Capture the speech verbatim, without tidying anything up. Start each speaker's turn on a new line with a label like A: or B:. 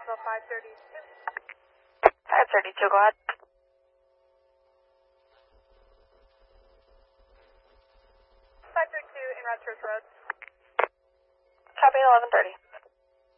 A: Bravo five thirty-two.
B: five thirty-two, go ahead.
A: five thirty-two in Red Church Road.
B: Copy eleven thirty.